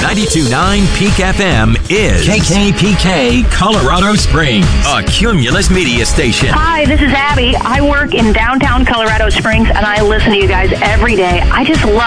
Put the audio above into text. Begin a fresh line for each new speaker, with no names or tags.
92.9 Peak FM is KKPK Colorado Springs, a Cumulus media station.
Hi, this is Abby. I work in downtown Colorado Springs, and I listen to you guys every day. I just love